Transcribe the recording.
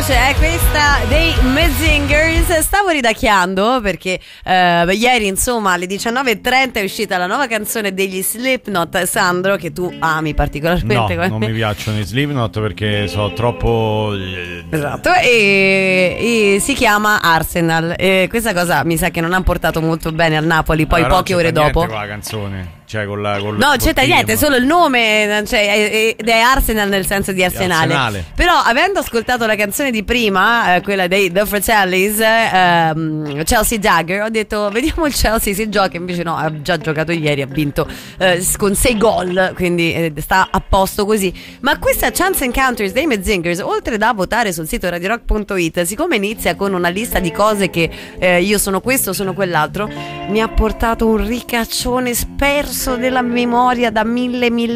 piace è questa dei Menzingers. Stavo ridacchiando perché ieri insomma alle 19:30 è uscita la nuova canzone degli Slipknot, Sandro, che tu ami particolarmente. No, non mi piacciono i Slipknot perché sono troppo... Esatto, e si chiama Arsenal. Questa cosa mi sa che non ha portato molto bene al Napoli poi poche ore dopo. Con la canzone, cioè no, c'è niente, solo il nome, cioè, ed è Arsenal nel senso di Arsenale. Però avendo ascoltato la canzone di prima, quella dei The Fratellis, Chelsea Dagger, ho detto vediamo il Chelsea se gioca, invece no, ha già giocato ieri, ha vinto con 6 gol, quindi sta a posto così. Ma questa Chance Encounters dei Menzingers, oltre da votare sul sito radiorock.it, siccome inizia con una lista di cose che io sono questo, sono quell'altro, mi ha portato un ricaccione sperso della memoria da mille